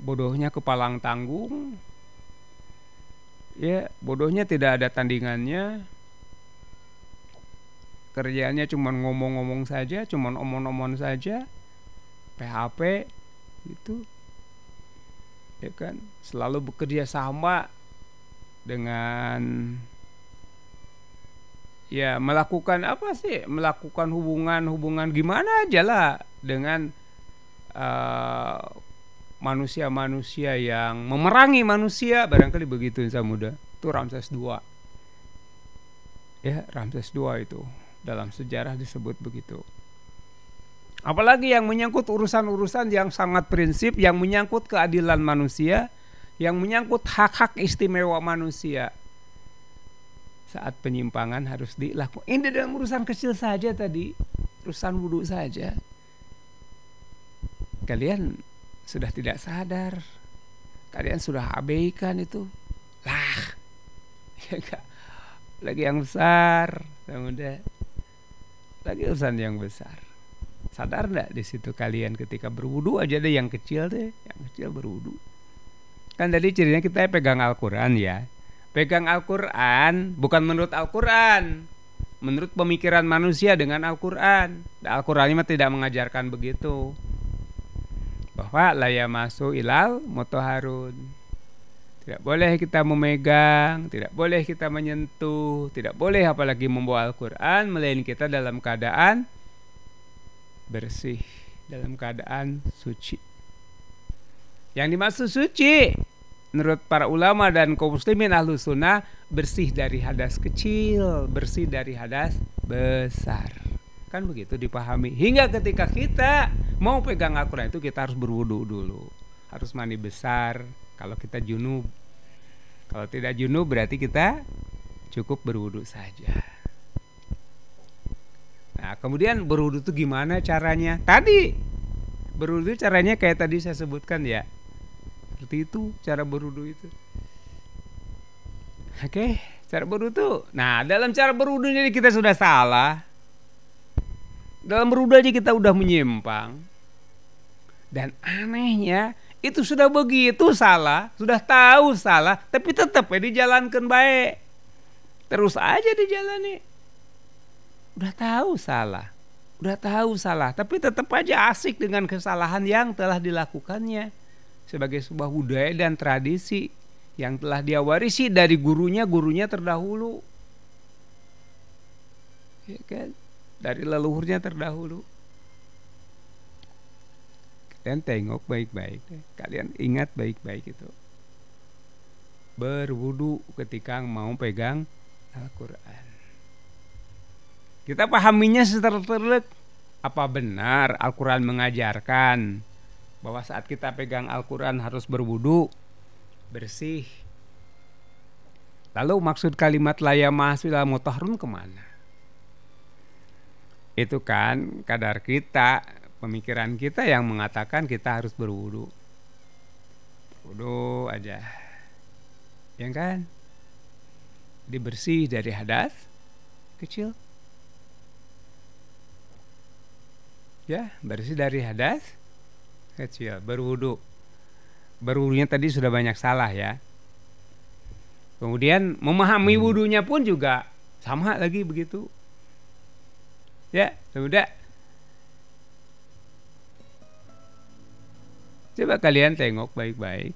bodohnya kepalang tanggung, ya bodohnya tidak ada tandingannya, kerjaannya cuma ngomong-ngomong saja, cuma omong-omong saja, PHP itu, ya kan, selalu bekerja sama dengan ya melakukan apa sih, melakukan hubungan gimana aja lah dengan uh, manusia-manusia yang memerangi manusia, barangkali begitu Insan Muda. Itu Ramses II. Ya, Ramses II itu dalam sejarah disebut begitu. Apalagi yang menyangkut urusan-urusan yang sangat prinsip, yang menyangkut keadilan manusia, yang menyangkut hak-hak istimewa manusia. Saat penyimpangan harus dilakukan. Ini dalam urusan kecil saja tadi, urusan wudhu saja. Kalian sudah tidak sadar, kalian sudah abaikan itu. Lah, ya enggak? Lagi yang besar, mudah. Lagi urusan yang besar. Sadar enggak di situ kalian ketika berwudu aja deh yang kecil deh, yang kecil berwudu. Kan tadi cirinya kita pegang Al-Qur'an ya. Pegang Al-Qur'an bukan menurut Al-Qur'an, menurut pemikiran manusia dengan Al-Qur'an. Al-Qur'an mah tidak mengajarkan begitu. Bahwa la yamassu ilal mutahharun. Tidak boleh kita memegang, tidak boleh kita menyentuh, tidak boleh apalagi membawa Al-Qur'an melainkan kita dalam keadaan bersih, dalam keadaan suci. Yang dimaksud suci menurut para ulama dan kaum muslimin Ahlus Sunnah, bersih dari hadas kecil, bersih dari hadas besar. Kan begitu dipahami. Hingga ketika kita mau pegang Al-Quran itu kita harus berwudu dulu, harus mandi besar kalau kita junub. Kalau tidak junub berarti kita cukup berwudu saja. Nah kemudian berwudu itu gimana caranya? Tadi berwudu caranya kayak tadi saya sebutkan ya, seperti itu cara berwudu itu. Oke, cara berwudu. Nah dalam cara berwudu ini kita sudah salah. Dalam berwudu aja kita udah menyimpang. Dan anehnya itu sudah begitu salah, sudah tahu salah, tapi tetap dijalankan baik. Terus aja dijalani. Udah tahu salah, tapi tetap aja asik dengan kesalahan yang telah dilakukannya sebagai sebuah budaya dan tradisi yang telah dia warisi dari gurunya terdahulu. Ya kan? Dari leluhurnya terdahulu. Kalian tengok baik-baik, kalian ingat baik-baik itu. Berwudu ketika mau pegang Al-Quran. Kita pahaminya seterlek. Apa benar Al-Quran mengajarkan bahwa saat kita pegang Al-Quran harus berwudu, bersih? Lalu maksud kalimat la yamassu ilal mutahharun kemana? Itu kan kadar kita, pemikiran kita yang mengatakan kita harus berwudu. Wudu aja. Ya kan? Dibersih dari hadas kecil. Ya, bersih dari hadas kecil, berwudu. Berwudunya tadi sudah banyak salah ya. Kemudian memahami wudunya pun juga sama lagi begitu. Ya, sudah. Coba kalian tengok baik-baik.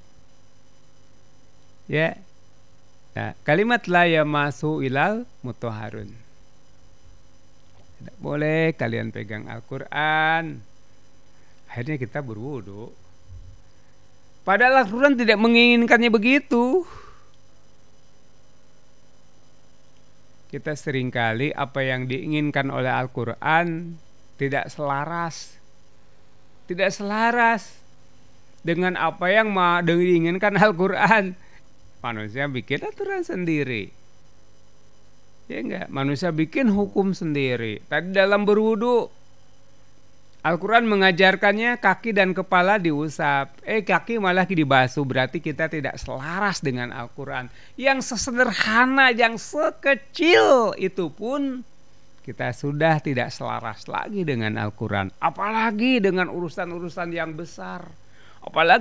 Ya. Nah, kalimat la yamassu ilal mutahharun. Tidak boleh kalian pegang Al-Quran. Akhirnya kita berwudu. Padahal Al-Quran tidak menginginkannya begitu. Kita seringkali apa yang diinginkan oleh Al-Quran tidak selaras. Tidak selaras dengan apa yang diinginkan Al-Quran. Manusia bikin aturan sendiri. Ya enggak? Manusia bikin hukum sendiri. Tadi dalam berwudu, Al-Quran mengajarkannya kaki dan kepala diusap. Kaki malah dibasuh. Berarti kita tidak selaras dengan Al-Quran. Yang sesederhana, yang sekecil itu pun kita sudah tidak selaras lagi dengan Al-Quran. Apalagi dengan urusan-urusan yang besar. Apalagi